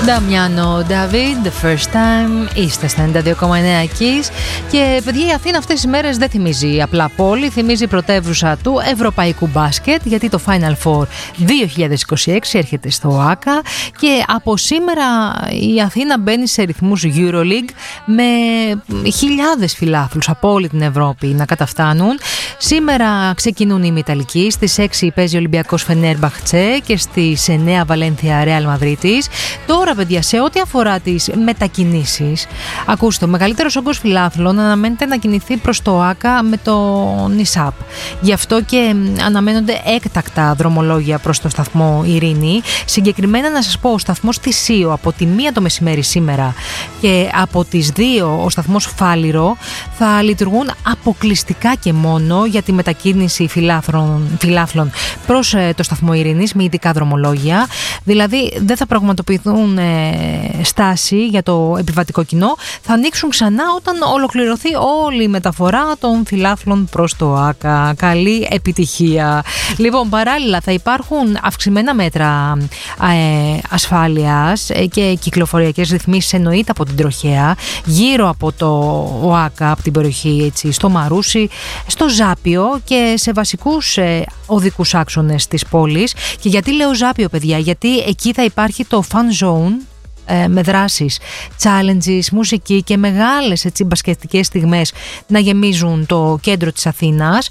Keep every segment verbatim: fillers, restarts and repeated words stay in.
Νταμιάνο Νταβίντ, The First Time, είστε στα ενενήντα δύο κόμμα εννέα Kiss. Και παιδιά, η Αθήνα αυτές τις μέρες δεν θυμίζει απλά πόλη, θυμίζει πρωτεύουσα του ευρωπαϊκού μπάσκετ, γιατί το Final Four δύο χιλιάδες είκοσι έξι έρχεται στο ΟΑΚΑ και από σήμερα η Αθήνα μπαίνει σε ρυθμούς EuroLeague με χιλιάδες φιλάθλους από όλη την Ευρώπη να καταφτάνουν. Σήμερα ξεκινούν οι ημιταλικοί, στις έξι παίζει ο Ολυμπιακός Φενέρμπαχτσε και στις εννέα Βαλένθια Ρεάλ Μαδρίτης. Τώρα, παιδιά, σε ό,τι αφορά τις μετακινήσεις, ακούστε, ο μεγαλύτερος όγκος φιλάθλων αναμένεται να κινηθεί προς το ΟΑΚΑ με το ΝΙΣΑΠ. Γι' αυτό και αναμένονται έκτακτα δρομολόγια προς το σταθμό Ειρήνη. Συγκεκριμένα, να σας πω, ο σταθμός Θησίο από τη μία το μεσημέρι σήμερα και από τις δύο ο σταθμός Φάληρο θα λειτουργούν αποκλειστικά και μόνο για τη μετακίνηση φιλάθλων, φιλάθλων προς ε, το σταθμό Ειρήνης με ειδικά δρομολόγια. Δηλαδή, δεν θα πραγματοποιηθούν ε, στάση για το επιβατικό κοινό, θα ανοίξουν ξανά όταν ολοκληρωθεί όλη η μεταφορά των φιλάθλων προς το ΟΑΚΑ. Καλή επιτυχία. Λοιπόν, παράλληλα θα υπάρχουν αυξημένα μέτρα ε, ασφάλειας ε, και κυκλοφοριακές ρυθμίσεις, εννοείται, από την τροχέα γύρω από το ΟΑΚΑ, από την περιοχή έτσι, στο Μαρούσι, στο Ζάπιο και σε βασικούς ε, οδικούς άξονες της πόλης. Και γιατί λέω Ζάπιο, παιδιά? Γιατί εκεί θα υπάρχει το Fun Zone με δράσεις, challenges, μουσική και μεγάλες έτσι μπασκετικές στιγμές να γεμίζουν το κέντρο της Αθήνας.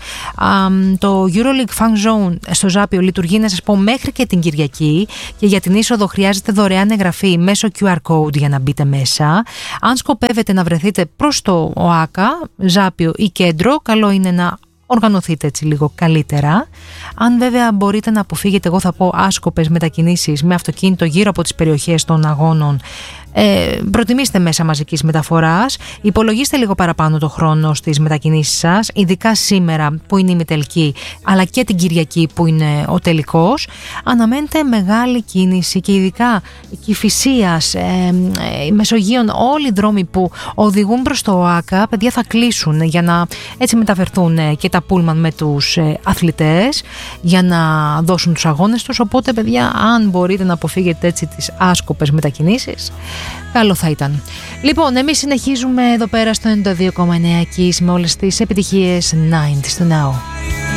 Το EuroLeague Fun Zone στο Ζάπιο λειτουργεί, να σας πω, μέχρι και την Κυριακή και για την είσοδο χρειάζεται δωρεάν εγγραφή μέσω κιου αρ code για να μπείτε μέσα. Αν σκοπεύετε να βρεθείτε προς το ΟΑΚΑ, Ζάπιο ή κέντρο, καλό είναι να οργανωθείτε έτσι λίγο καλύτερα. Αν βέβαια μπορείτε να αποφύγετε, εγώ θα πω, άσκοπες μετακινήσεις με αυτοκίνητο γύρω από τις περιοχές των αγώνων, ε, προτιμήστε μέσα μαζικής μεταφοράς. Υπολογίστε λίγο παραπάνω το χρόνο στις μετακινήσεις σας, ειδικά σήμερα που είναι η ημιτελική, αλλά και την Κυριακή που είναι ο τελικός. Αναμένετε μεγάλη κίνηση και ειδικά Κηφισίας, ε, ε, Μεσογείων, όλοι οι δρόμοι που οδηγούν προς το ΟΑΚΑ, παιδιά, θα κλείσουν για να έτσι μεταφερθούν ε, και τα πούλμαν με τους ε, αθλητές για να δώσουν τους αγώνες τους. Οπότε, παιδιά, αν μπορείτε να αποφύγετε έτσι τις άσκοπες μετακινήσεις, καλό θα ήταν. Λοιπόν, εμείς συνεχίζουμε εδώ πέρα στο ενενήντα δύο κόμμα εννέα Kiss με όλες τις επιτυχίες ενενήντα στο Now.